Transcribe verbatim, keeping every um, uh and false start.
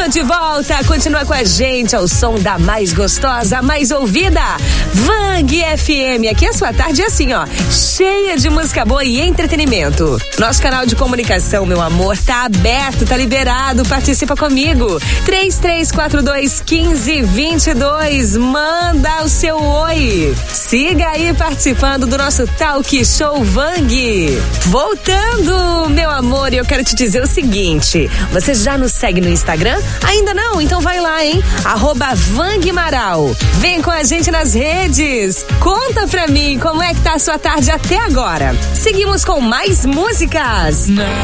Tô de volta, continua com a gente ao som da mais gostosa, mais ouvida, Vang F M. Aqui a sua tarde é assim, ó, cheia de música boa e entretenimento. Nosso canal de comunicação, meu amor, tá aberto, tá liberado, participa comigo. três três quatro dois, um cinco dois dois, manda o seu oi. Siga aí participando do nosso Talk Show Vang. Voltando, meu amor, eu quero te dizer o seguinte, você já nos segue no Instagram? Ainda não? Então vai lá, hein? Arroba Vang Maral. Vem com a gente nas redes. Conta pra mim como é que tá a sua tarde até agora. Seguimos com mais músicas. Não.